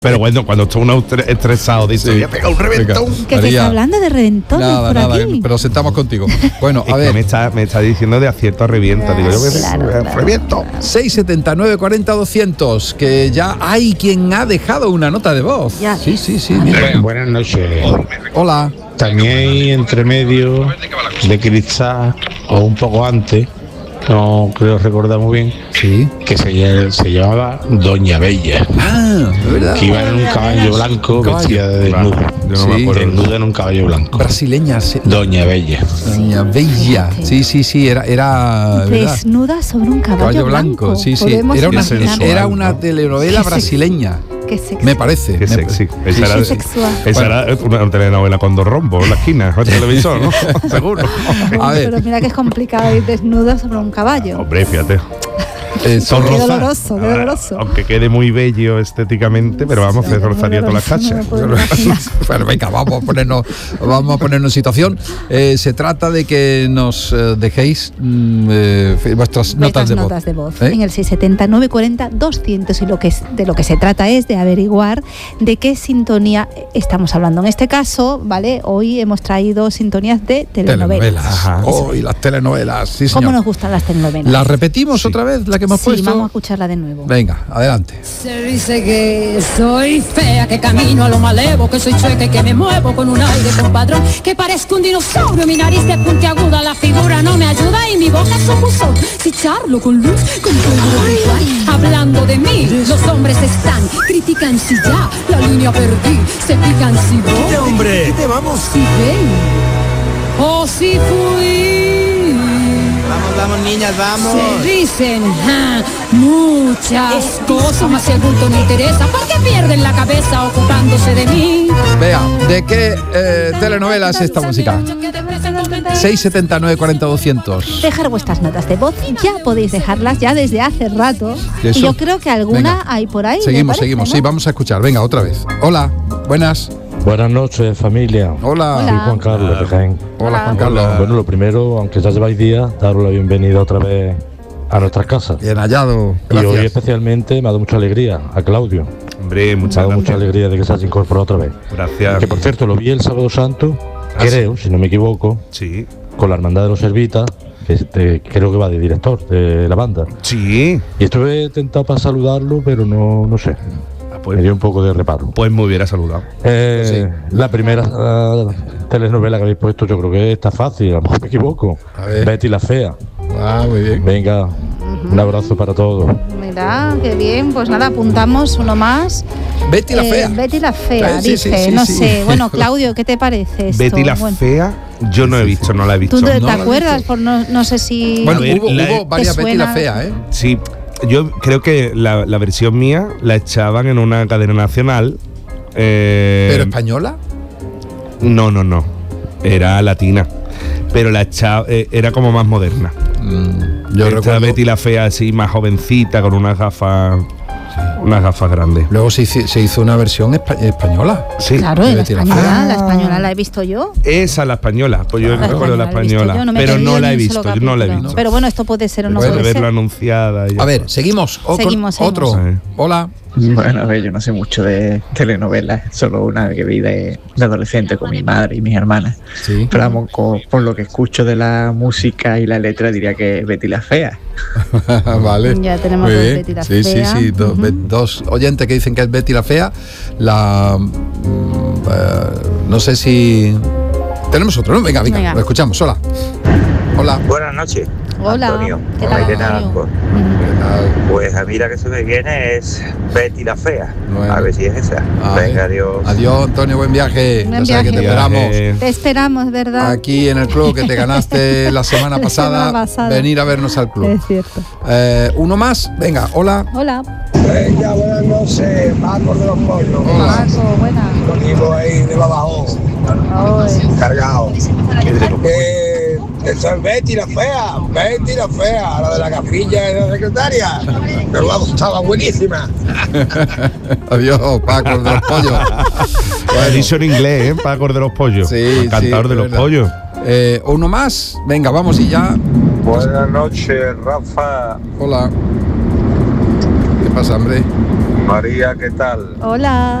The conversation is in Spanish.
Pero bueno, cuando está uno estresado, dice, voy a pegar un reventón. Venga, Que María, se está hablando de reventones por aquí. pero sentamos contigo. Bueno, a Es ver. que me está diciendo de acierto a revienta. Digo, yo reviento. 679 40 200, que ya hay quien ha dejado una nota de voz. Ya. Sí, mira. Buenas noches. Hola. También hay entre medio de Cristal o un poco antes, no creo recordar muy bien, Sí. que se llamaba Doña Bella, Ah, de verdad. que iba en un caballo blanco Caballo. vestida de desnuda. Yo no me Sí. acuerdo. Desnuda en un caballo blanco. Brasileña, sí. Doña Bella. Doña Bella. Sí, era ¿verdad? Desnuda sobre un caballo blanco. Sí. Podemos Era imaginar. era una telenovela Qué sexy. brasileña. Qué sexy. Me parece. Qué sexy. Esa Qué era, sexual. esa era una telenovela con dos rombos en la esquina, el televisor, ¿no? Seguro. A ver. Pero mira que es complicado ir desnuda sobre un caballo. Hombre, fíjate. Son Qué rosas. doloroso, qué doloroso. Aunque quede muy bello estéticamente, pero vamos, se rozaría todas las cachas. Bueno, venga, vamos a ponernos en situación. Se trata de que nos dejéis vuestras notas de voz. En el 679 40 200 y de lo que se trata es de averiguar de qué sintonía estamos hablando. En este caso, ¿vale? Hoy hemos traído sintonías de telenovelas. Ajá. Y las telenovelas, sí, señor. ¿Cómo nos gustan las telenovelas? ¿Las repetimos otra vez, la que hemos Sí, puesto? vamos a escucharla de nuevo. Venga, adelante. Se dice que soy fea, que camino a lo malevo, que soy chueca y que me muevo con un aire compadrón, que parezco un dinosaurio, mi nariz de puntiaguda, la figura no me ayuda y mi boca es un buzón. Si charlo con luz, con todo ritual, hablando de mí, los hombres están, critican si ya la línea perdí, se pican si voy, ¡Hombre! ¿Qué vamos? si ven, o si fui. Vamos, niñas, vamos. Se dicen muchas cosas, más si el bulto no interesa, ¿por qué pierden la cabeza ocupándose de mí? Vea, ¿de qué telenovela es esta música? 679 40 200. Dejar vuestras notas de voz, ya podéis dejarlas ya desde hace rato. ¿Eso? Y yo creo que alguna Venga. hay por ahí. Seguimos, me parece, ¿no? sí, vamos a escuchar. Venga, otra vez. Hola, buenas. Buenas noches, familia. Hola. Hola. Soy Juan Carlos de Jaén. Hola, Juan Carlos. Bueno, lo primero, aunque ya lleváis días, daros la bienvenida otra vez a nuestras casas. Bien hallado. Y hoy Gracias. especialmente me ha dado mucha alegría a Claudio. Hombre, Me ha muchas dado mucha gracias. alegría de que se haya incorporado otra vez. Gracias. Que por cierto, lo vi el sábado santo, creo, si no me equivoco, Sí. con la Hermandad de los Servitas, que creo que va de director de la banda. Sí. Y estuve tentado para saludarlo, pero no sé. Me dio un poco de reparo. Pues me hubiera saludado. La primera telenovela que habéis puesto, yo creo que está fácil, a lo mejor me equivoco. A ver. Betty la Fea. Ah, muy bien. Venga, un abrazo para todos. Mira, qué bien. Pues nada, apuntamos uno más. Betty la Fea. Betty la Fea, Sí, dice. sí, no sí. sé. Bueno, Claudio, ¿qué te parece esto? Betty la Bueno, Fea, yo no he visto, no la he visto. ¿Tú te No la he acuerdas? visto. Por no sé si... Bueno, A ver, hubo varias ¿te Betty la suena? Fea, ¿eh? Sí, yo creo que la versión mía la echaban en una cadena nacional. ¿Pero española? No. Era latina. Pero la echaba, era como más moderna. Yo Esta recuerdo. Betty la Fea así, más jovencita, con unas gafas grandes. Luego se hizo una versión española. Sí. Claro, la Betty la española, Fea. la española la he visto yo. Esa, la española. Pues yo La recuerdo la he visto española. yo, me he Pero perdido no la he ni un solo visto, yo no la he capítulo. visto. Pero bueno, esto puede ser o no Después de puede verla ser. anunciada. y ya A ver, está. seguimos. Seguimos. Otro. Sí. Hola. Bueno, a ver, yo no sé mucho de telenovelas, solo una que vi de adolescente con mi madre y mis hermanas. Sí. Pero vamos, por lo que escucho de la música y la letra, diría que es Betty la Fea. Vale. Ya tenemos Muy dos bien. Betty la Sí, Fea. sí. Ujú. Dos oyentes que dicen que es Betty la Fea. No sé si. Tenemos otro, ¿no? Venga, Venga. lo escuchamos. Hola. Hola. Buenas noches. Hola. Antonio. ¿Qué tal, Maite Antonio? Naranjo. Pues a mí la que se me viene es Betty la Fea. Bueno. A ver si es esa. A Venga, ver. adiós. Adiós, Antonio, buen viaje. Buen Ya sabes que te viaje. esperamos Te esperamos, ¿verdad? aquí en el club que te ganaste la semana La pasada. semana pasada. Venir a vernos al club. Es cierto. Uno más. Venga, hola. Hola. Venga, buenas noches. Marcos de los Pollos. Hola. Marco, buena. Conmigo ahí de Babajón. Cargado. Eso es Betty la Fea. Betty la Fea. La de la capilla de la secretaria. Pero vamos, estaba buenísima. Adiós, Paco de los pollos. Lo he dicho en inglés, ¿eh? Paco de los pollos. Sí, El cantador sí, de los verdad. pollos. Uno más. Venga, vamos y ya. Buenas noches, Rafa. Hola. ¿Qué pasa, hombre? María, ¿qué tal? Hola.